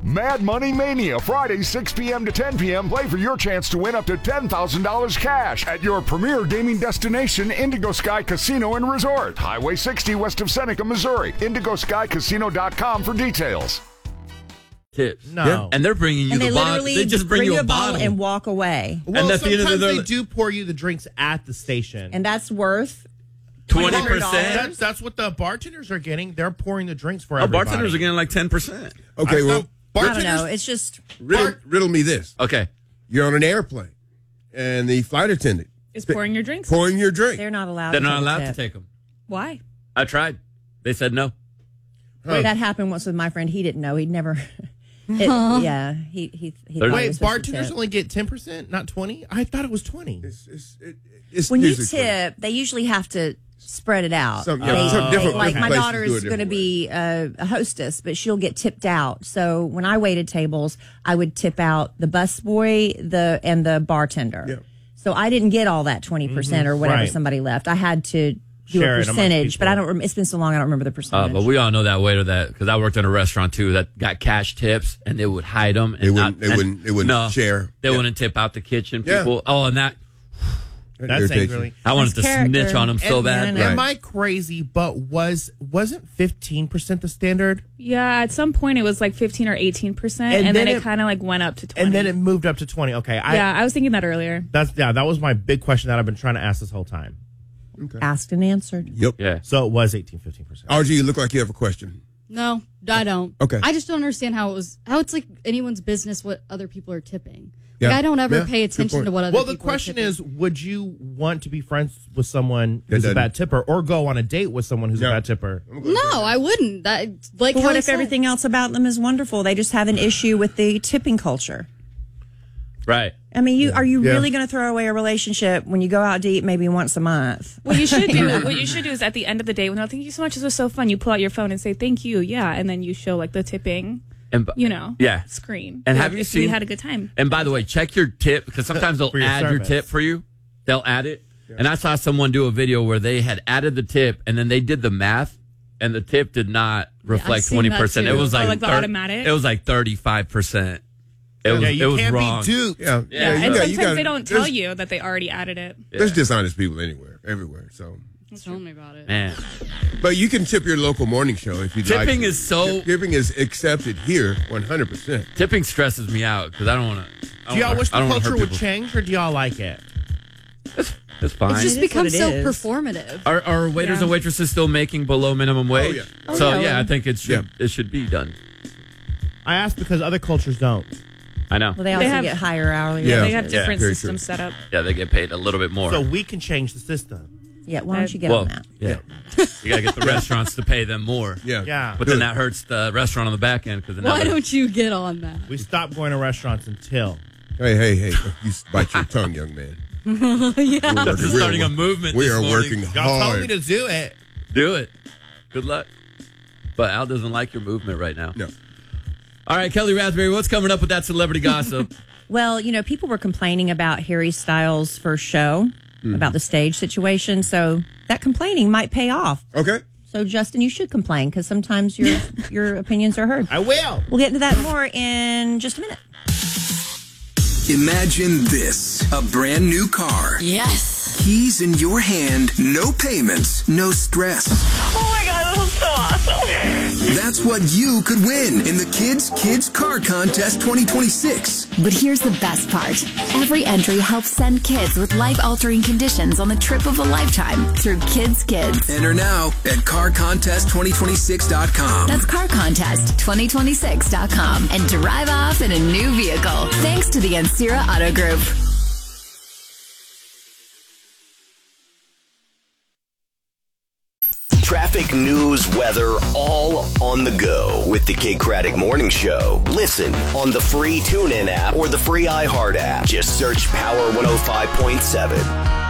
Mad Money Mania, Friday, 6 p.m. to 10 p.m. Play for your chance to win up to $10,000 cash at your premier gaming destination, Indigo Sky Casino and Resort. Highway 60 west of Seneca, Missouri. IndigoSkyCasino.com for details. Tips. No. Yeah. And they're bringing you the bottle. They just bring you a bottle and walk away. Well, and at the end of sometimes the they do pour you the drinks at the station. And that's worth 20%. That's what the bartenders are getting. They're pouring the drinks for Our everybody. bartenders are getting like 10%. Okay, well, I don't bartenders, know. It's just riddle me this. Okay. You're on an airplane, and the flight attendant Is pouring your drinks? pouring your drink. they're not allowed. They're to not take a allowed to tip. take them. Why? I tried. They said no. Wait, that happened once with my friend. He didn't know. He'd never. Yeah, he thought it was Wait, supposed to bartenders tip. only get 10%, not 20? I thought it was 20. It's When you usually tip, they usually have to spread it out. Some They- different like my places daughter do is it going to different be a hostess, but she'll get tipped out. So when I waited tables, I would tip out the busboy, and the bartender. Yeah. So I didn't get all that 20% or whatever Right. somebody left. I had to do Share a it amongst percentage, but people. I don't. It's been so long, I don't remember the percentage. But we all know that waiter because I worked in a restaurant too that got cash tips and they would hide them. And They wouldn't share. They Yeah. wouldn't tip out the kitchen Yeah. people. Oh, and that That's irritates you. angrily. I wanted to That's character. snitch on them so And- bad. and- Am I crazy? But wasn't 15% the standard? Yeah, at some point it was like 15 or 18%, and then it kind of like went up to 20. And then it moved up to 20. Okay, I was thinking that earlier. that was my big question that I've been trying to ask this whole time. Asked and answered. Yep. Yeah. So it was 15%. RG, you look like you have a question. No, I don't. Okay. I just don't understand how it's like anyone's business what other people are tipping. Yeah. Like, I don't ever Yeah. pay Good attention point. to what other Well, people the question are tipping. is, would you want to be friends with someone That who's a doesn't- bad tipper or go on a date with someone who's Yeah. a bad tipper? No, I wouldn't. That like But what Kelly if said. everything else about them is wonderful? They just have an issue with the tipping culture. Right. I mean, are you Yeah. really going to throw away a relationship when you go out to eat maybe once a month? What you should do is at the end of the day, when they're like, thank you so much, this was so fun, you pull out your phone and say thank you, yeah, and then you show like the tipping, And yeah. screen. And Like, have you if seen? we had a good time? And by the way, check your tip because sometimes they'll For your add your service. tip for you. They'll add it. And I saw someone do a video where they had added the tip and then they did the math and the tip did not reflect seen that 20%. too. It was Oh, like like the automatic? It was like 35%. It was you it was can't wrong. be duped. Yeah. Yeah, and you got- sometimes you got- they don't tell there's- you that they already added it. There's dishonest people everywhere. So, Tell me about it. Man, but you can tip your local morning show if you'd like. tipping to. is so Tipping is accepted here 100%. tipping stresses me out because I don't want to. Do y'all wish the culture would change, or do y'all like it? It's fine. It's just is become what it so is. performative. Are waiters and waitresses still making below minimum wage? yeah. So yeah. yeah, I think it should be done. I ask because other cultures don't. I know. Well, they also have- get higher hourly. Yeah. They have wages. different very systems set up. Yeah, they get paid a little bit more. So we can change the system. Yeah, why don't you get well, on that? yeah, you gotta get the restaurants to pay them more. Yeah. Yeah. But then that hurts the restaurant on the back end because Why don't you get on that? We stop going to restaurants until. Hey. You bite your tongue, young man. Yeah. starting a movement. We this are morning. working Y'all told me hard. to do it. Do it. Good luck. But Al doesn't like your movement right now. No. All right, Kelly Raspberry, what's coming up with that celebrity gossip? Well, people were complaining about Harry Styles' first show, about the stage situation. So that complaining might pay off. Okay. So, Justin, you should complain because sometimes your opinions are heard. I will. We'll get into that more in just a minute. Imagine this, a brand new car. Yes. Keys in your hand, no payments, no stress. Oh my God, this is so awesome. That's what you could win in the Kids Car Contest 2026. But here's the best part. Every entry helps send kids with life-altering conditions on the trip of a lifetime through Kids. Enter now at carcontest2026.com. That's carcontest2026.com and drive off in a new vehicle. Thanks to the Ansira Auto Group. Traffic, news, weather, all on the go with the Kid Craddock Morning Show. Listen on the free TuneIn app or the free iHeart app. Just search Power 105.7.